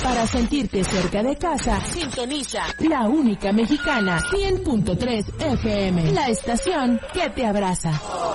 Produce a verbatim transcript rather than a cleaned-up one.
Para sentirte cerca de casa, sintoniza La Única Mexicana, cien punto tres F M, la estación que te abraza.